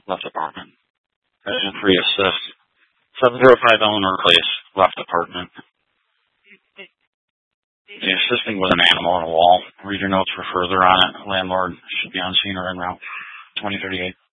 left apartment. And free assist. 705 Eleanor Place, left apartment. Assisting with an animal on a wall. Read your notes for further on it. Landlord should be on scene or en route. 2038.